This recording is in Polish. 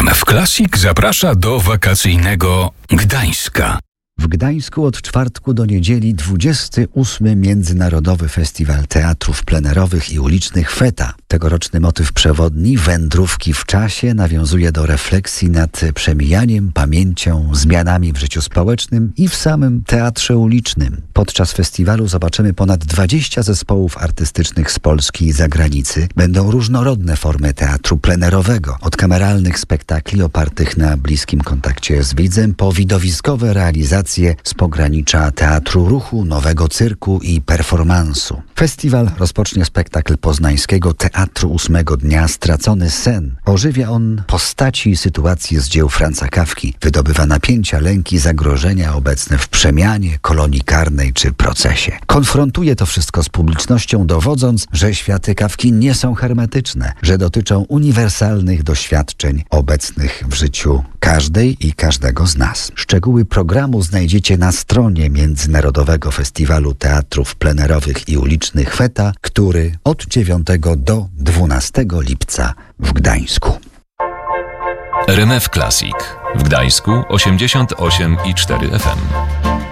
RMF Classic zaprasza do wakacyjnego Gdańska. W Gdańsku od czwartku do niedzieli 28. Międzynarodowy Festiwal Teatrów Plenerowych i Ulicznych Feta. Tegoroczny motyw przewodni wędrówki w czasie nawiązuje do refleksji nad przemijaniem, pamięcią, zmianami w życiu społecznym i w samym teatrze ulicznym. Podczas festiwalu zobaczymy ponad 20 zespołów artystycznych z Polski i zagranicy. Będą różnorodne formy teatru plenerowego, od kameralnych spektakli opartych na bliskim kontakcie z widzem, po widowiskowe realizacje z pogranicza teatru ruchu, nowego cyrku i performansu. Festiwal rozpocznie spektakl poznańskiego Teatru Ósmego Dnia Stracony sen. Ożywia on postaci i sytuacje z dzieł Franza Kafki. Wydobywa napięcia, lęki, zagrożenia obecne w przemianie, kolonii karnej czy procesie. Konfrontuje to wszystko z publicznością, dowodząc, że światy Kafki nie są hermetyczne, że dotyczą uniwersalnych doświadczeń obecnych w życiu każdej i każdego z nas. Szczegóły programu znajdziecie na stronie Międzynarodowego Festiwalu Teatrów Plenerowych i Ulicznych Feta, który od 9 do 12 lipca w Gdańsku. RMF Classic w Gdańsku 88,4 FM.